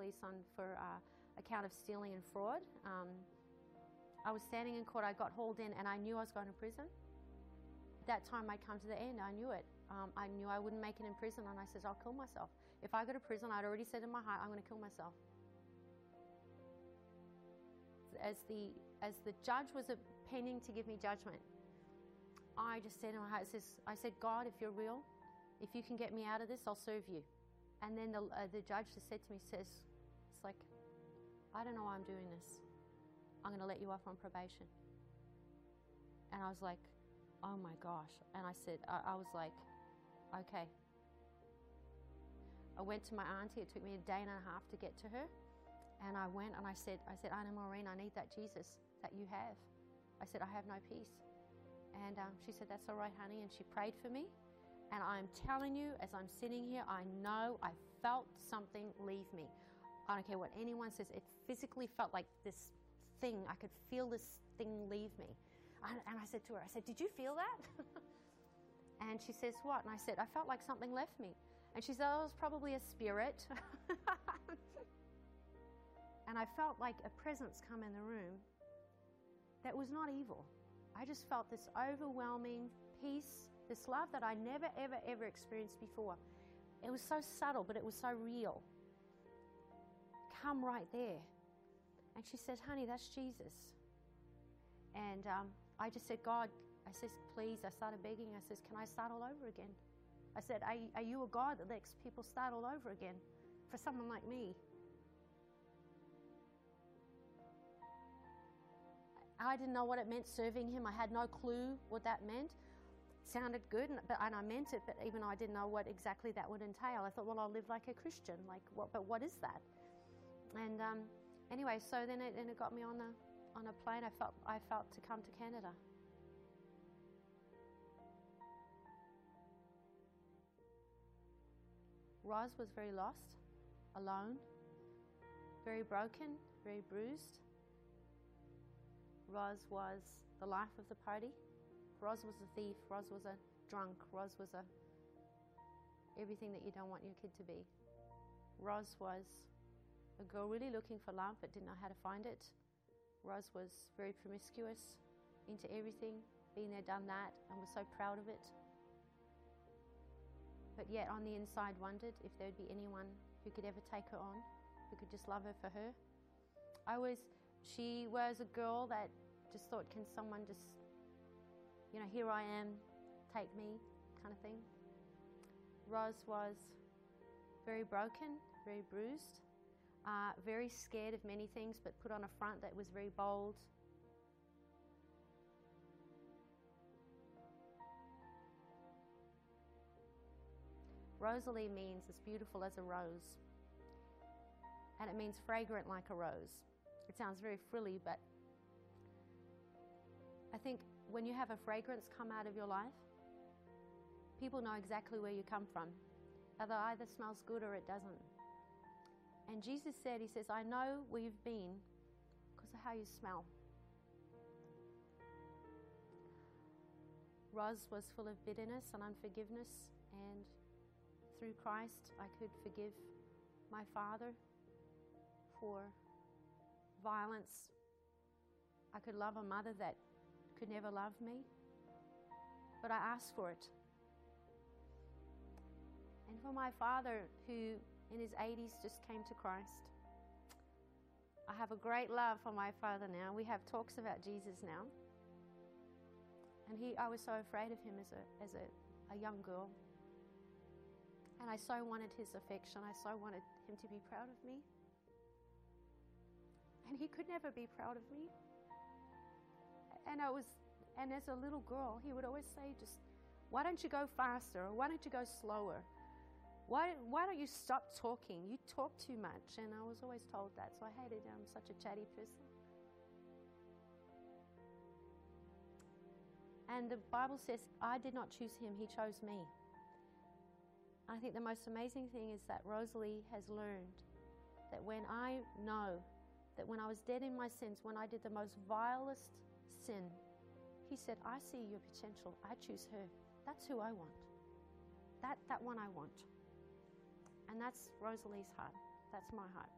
police on for a count of stealing and fraud. I was standing in court, I got hauled in, and I knew I was going to prison. At that time I'd come to the end, I knew it. I knew I wouldn't make it in prison, and I said, I'll kill myself. If I go to prison, I'd already said in my heart, I'm going to kill myself. As the judge was pending to give me judgment, I just said in my heart, I said, God, if you're real, if you can get me out of this, I'll serve you. And then the judge just said to me, it's like, I don't know why I'm doing this. I'm going to let you off on probation. And I was like, oh my gosh. And I said, I was like, okay. I went to my auntie. It took me a day and a half to get to her. And I went and I said, Auntie Maureen, I need that Jesus that you have. I said, I have no peace. And she said, that's all right, honey. And she prayed for me. And I'm telling you, as I'm sitting here, I know I felt something leave me. I don't care what anyone says. It physically felt like this thing. I could feel this thing leave me. And I said to her, did you feel that? And she says, what? And I said, I felt like something left me. And she said, oh, it was probably a spirit. And I felt like a presence come in the room that was not evil. I just felt this overwhelming peace, this love that I never, ever, ever experienced before. It was so subtle, but it was so real. Come right there. And she said, honey, that's Jesus. And I just said, God, I said, please, I started begging. I said, can I start all over again? I said, are you a God that lets people start all over again for someone like me? I didn't know what it meant serving him. I had no clue what that meant. It sounded good, and I meant it, but even though I didn't know what exactly that would entail, I thought, well, I'll live like a Christian. But what is that? And anyway, so then it got me on a plane. I felt to come to Canada. Roz was very lost, alone, very broken, very bruised. Roz was the life of the party. Roz was a thief. Roz was a drunk. Roz was everything that you don't want your kid to be. Roz was a girl really looking for love but didn't know how to find it. Roz was very promiscuous, into everything, been there, done that, and was so proud of it. But yet on the inside wondered if there would be anyone who could ever take her on, who could just love her for her. She was a girl that just thought, can someone just, here I am, take me, kind of thing. Roz was very broken, very bruised, very scared of many things, but put on a front that was very bold. Rosalie means as beautiful as a rose, and it means fragrant like a rose. It sounds very frilly, but I think when you have a fragrance come out of your life, people know exactly where you come from. It either smells good or it doesn't. And Jesus said, he says, I know where you've been because of how you smell. Roz was full of bitterness and unforgiveness, and through Christ I could forgive my father for violence. I could love a mother that could never love me, but I asked for it. And for my father, who in his 80s just came to Christ, I have a great love for my father now. We have talks about Jesus now. And I was so afraid of him as a young girl. And I so wanted his affection. I so wanted him to be proud of me. And he could never be proud of me. And as a little girl, he would always say, just, why don't you go faster? Or why don't you go slower? Why don't you stop talking? You talk too much. And I was always told that, so I hated him. I'm such a chatty person. And the Bible says, I did not choose him, he chose me. I think the most amazing thing is that Rosalie has learned that when I know that when I was dead in my sins, when I did the most vilest sin, he said, I see your potential, I choose her. That's who I want. That one I want. And that's Rosalie's heart. That's my heart.